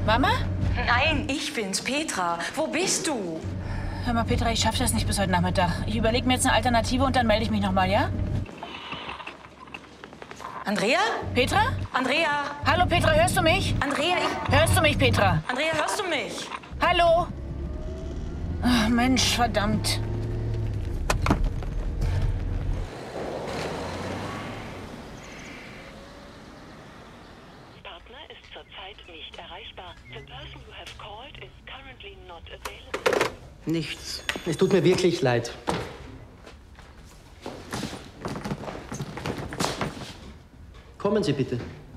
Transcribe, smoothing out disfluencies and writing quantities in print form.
Mama? Nein, ich bin's, Petra. Wo bist du? Hör mal, Petra, ich schaffe das nicht bis heute Nachmittag. Ich überlege mir jetzt eine Alternative und dann melde ich mich nochmal, ja? Andrea? Petra? Andrea? Hallo, Petra, hörst du mich? Andrea, Hörst du mich, Petra? Andrea, hörst du mich? Hallo? Ach, Mensch, verdammt. Partner ist zurzeit nicht erreichbar. The person you have called is currently not available. Nichts. Es tut mir wirklich leid. Kommen Sie bitte.